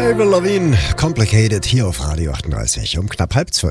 Avril Lavigne, Complicated, hier auf Radio 38 um knapp 11:30.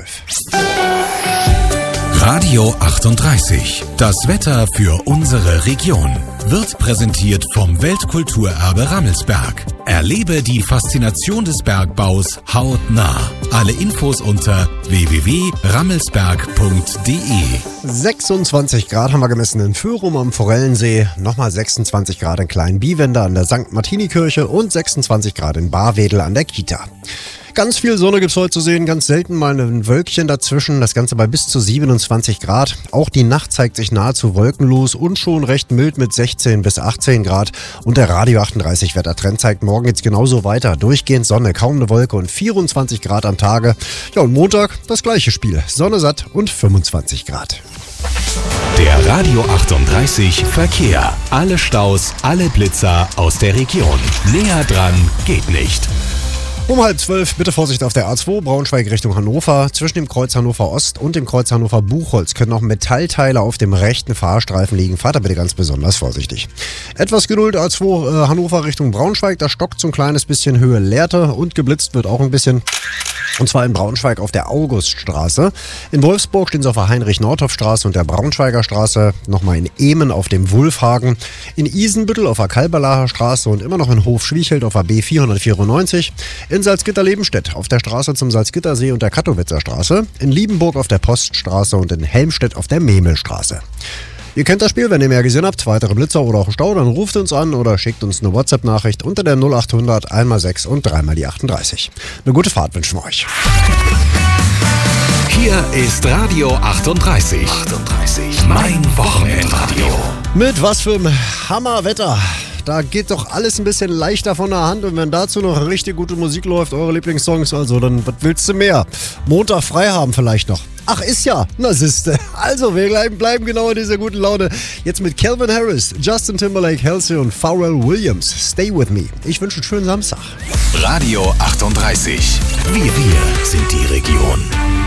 Radio 38, das Wetter für unsere Region, wird präsentiert vom Weltkulturerbe Rammelsberg. Erlebe die Faszination des Bergbaus hautnah. Alle Infos unter www.rammelsberg.de. 26 Grad haben wir gemessen in Fürum am Forellensee, nochmal 26 Grad in Kleinbiewende an der St. Martini-Kirche und 26 Grad in Barwedel an der Kita. Ganz viel Sonne gibt's heute zu sehen, ganz selten mal ein Wölkchen dazwischen, das Ganze bei bis zu 27 Grad. Auch die Nacht zeigt sich nahezu wolkenlos und schon recht mild mit 16 bis 18 Grad. Und der Radio 38 Wettertrend zeigt, morgen geht's genauso weiter. Durchgehend Sonne, kaum eine Wolke und 24 Grad am Tage. Ja, und Montag das gleiche Spiel, Sonne satt und 25 Grad. Der Radio 38 Verkehr. Alle Staus, alle Blitzer aus der Region. Näher dran geht nicht. Um 11:30 bitte Vorsicht auf der A2 Braunschweig Richtung Hannover. Zwischen dem Kreuz Hannover Ost und dem Kreuz Hannover Buchholz können noch Metallteile auf dem rechten Fahrstreifen liegen. Fahrt da bitte ganz besonders vorsichtig. Etwas Geduld, A2 Hannover Richtung Braunschweig. Da stockt so ein kleines bisschen Höhe Lehrte und geblitzt wird auch ein bisschen. Und zwar in Braunschweig auf der Auguststraße. In Wolfsburg stehen sie auf der Heinrich-Nordhoff-Straße und der Braunschweiger Straße. Nochmal in Ehmen auf dem Wulfhagen. In Isenbüttel auf der Kalberlacher Straße und immer noch in Hofschwiechelt auf der B494. In Salzgitter-Lebenstedt auf der Straße zum Salzgittersee und der Kattowitzer Straße. In Liebenburg auf der Poststraße und in Helmstedt auf der Memelstraße. Ihr kennt das Spiel, wenn ihr mehr gesehen habt, weitere Blitzer oder auch Stau, dann ruft uns an oder schickt uns eine WhatsApp-Nachricht unter der 0800 1x6 und 3x die 38. Eine gute Fahrt wünschen wir euch. Hier ist Radio 38. 38. Mein Wochenendradio. Mit was für einem Hammerwetter. Da geht doch alles ein bisschen leichter von der Hand und wenn dazu noch richtig gute Musik läuft, eure Lieblingssongs, also dann was willst du mehr? Montag frei haben vielleicht noch. Ach, ist ja. Na siehste. Also, wir bleiben genau in dieser guten Laune. Jetzt mit Calvin Harris, Justin Timberlake, Halsey und Pharrell Williams. Stay with me. Ich wünsche einen schönen Samstag. Radio 38. Wir sind die Region.